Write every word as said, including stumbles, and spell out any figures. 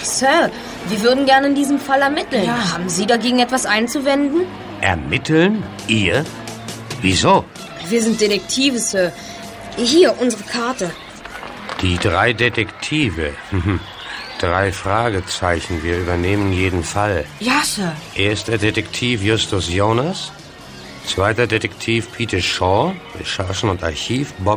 Sir, wir würden gerne in diesem Fall ermitteln. Ja. Haben Sie dagegen etwas einzuwenden? Ermitteln? Ihr? Wieso? Wir sind Detektive, Sir. Hier, unsere Karte. Die drei Detektive. Drei Fragezeichen. Wir übernehmen jeden Fall. Ja, Sir. Erster Detektiv Justus Jonas. Zweiter Detektiv Peter Shaw. Recherchen und Archiv Bob